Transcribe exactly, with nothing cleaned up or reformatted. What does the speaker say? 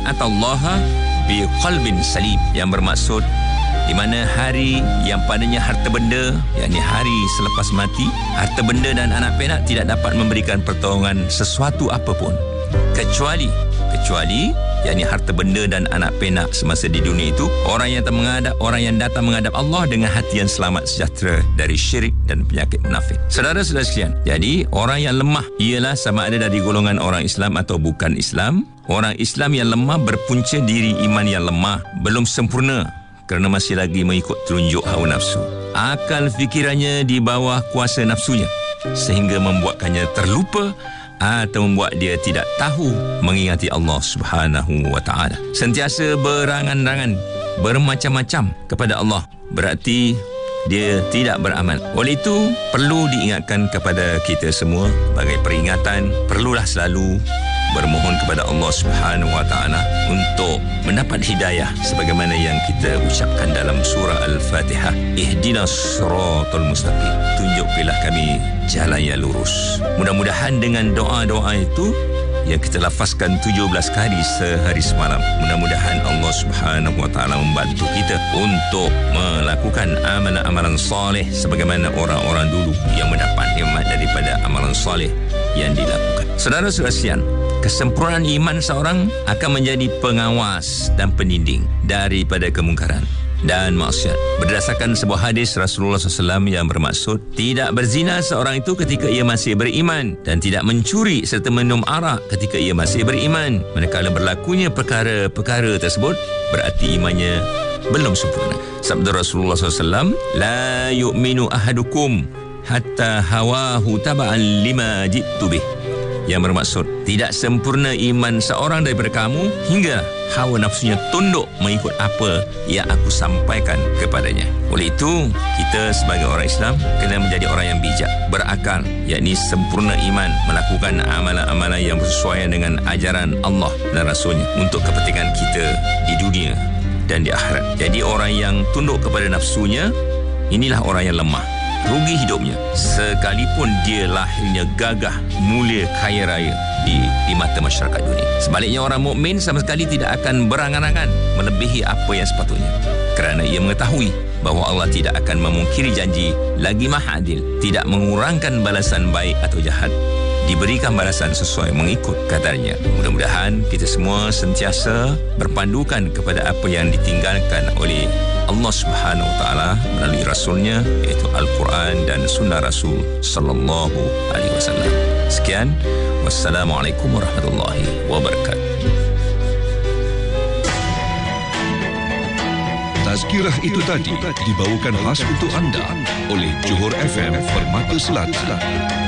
atallaha biqalbin salim, yang bermaksud di mana hari yang padanya harta benda, yakni hari selepas mati, harta benda dan anak penak tidak dapat memberikan pertolongan sesuatu apapun kecuali kecuali yakni harta benda dan anak penak semasa di dunia itu, orang yang menghadap orang yang datang menghadap Allah dengan hati yang selamat sejahtera dari syirik dan penyakit munafik. Saudara-saudara sekalian, jadi orang yang lemah ialah sama ada dari golongan orang Islam atau bukan Islam. Orang Islam yang lemah berpunca diri iman yang lemah, belum sempurna kerana masih lagi mengikut telunjuk hawa nafsu. Akal fikirannya di bawah kuasa nafsunya sehingga membuatkannya terlupa atau membuat dia tidak tahu mengingati Allah Subhanahu wa taala. Sentiasa berangan-angan, bermacam-macam kepada Allah, berarti dia tidak beramal. Oleh itu, perlu diingatkan kepada kita semua sebagai peringatan, perlulah selalu bermohon kepada Allah Subhanahu wa taala untuk mendapat hidayah sebagaimana yang kita ucapkan dalam surah Al-Fatihah, ihdinas siratal mustaqim, tunjukilah kami jalan yang lurus. Mudah-mudahan dengan doa-doa itu yang kita lafazkan tujuh belas kali sehari semalam, mudah-mudahan Allah Subhanahu wa taala membantu kita untuk melakukan amalan-amalan soleh sebagaimana orang-orang dulu yang mendapat nikmat daripada amalan soleh yang dilakukan. Saudara-saudara sekalian, kesempurnaan iman seorang akan menjadi pengawas dan pendinding daripada kemungkaran dan maksiat. Berdasarkan sebuah hadis Rasulullah sallallahu alaihi wasallam yang bermaksud, tidak berzina seorang itu ketika ia masih beriman, dan tidak mencuri serta minum arak ketika ia masih beriman. Manakala berlakunya perkara-perkara tersebut, berarti imannya belum sempurna. Sabda Rasulullah sallallahu alaihi wasallam, la yu'minu ahadukum hatta hawahu taba'an lima jitu bih, yang bermaksud tidak sempurna iman seorang daripada kamu hingga hawa nafsunya tunduk mengikut apa yang aku sampaikan kepadanya. Oleh itu, kita sebagai orang Islam kena menjadi orang yang bijak, berakal, yakni sempurna iman, melakukan amalan-amalan yang bersesuaian dengan ajaran Allah dan Rasulnya untuk kepentingan kita di dunia dan di akhirat. Jadi orang yang tunduk kepada nafsunya, inilah orang yang lemah, rugi hidupnya, sekalipun dia lahirnya gagah, mulia, kaya raya di, di mata masyarakat dunia. Sebaliknya, orang mukmin sama sekali tidak akan berangan-angan melebihi apa yang sepatutnya, kerana ia mengetahui bahawa Allah tidak akan memungkiri janji, lagi Maha Adil, tidak mengurangkan balasan baik atau jahat, diberikan balasan sesuai mengikut kadarnya. Mudah-mudahan kita semua sentiasa berpandukan kepada apa yang ditinggalkan oleh Allah Subhanahu wa taala melalui rasulnya, iaitu Al-Quran dan sunnah Rasul sallallahu alaihi wasallam. Sekian, wassalamualaikum warahmatullahi wabarakatuh. Tazkirah itu tadi dibawakan khas untuk anda oleh Johor F M Permata Selatan.